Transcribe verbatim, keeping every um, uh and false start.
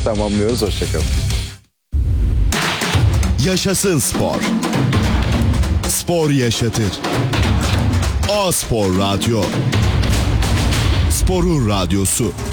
tamamlıyoruz. Hoşçakalın. Yaşasın spor. Spor yaşatır. O Spor Radyo. Sporun radyosu.